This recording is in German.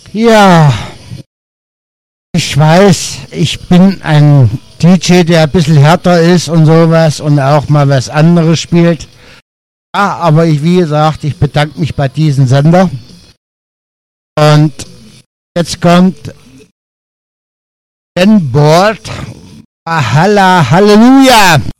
Ja, ich weiß, ich bin ein DJ, der ein bisschen härter ist und sowas und auch mal was anderes spielt. Ja, aber wie gesagt, ich bedanke mich bei diesem Sender. Und jetzt kommt Ben Board. Halleluja!